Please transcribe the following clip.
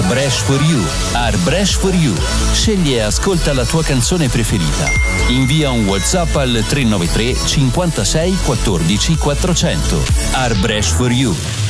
Arbresh for You. Arbresh for You. Scegli e ascolta la tua canzone preferita. Invia un WhatsApp al 393 56 14 400. Arbresh for You.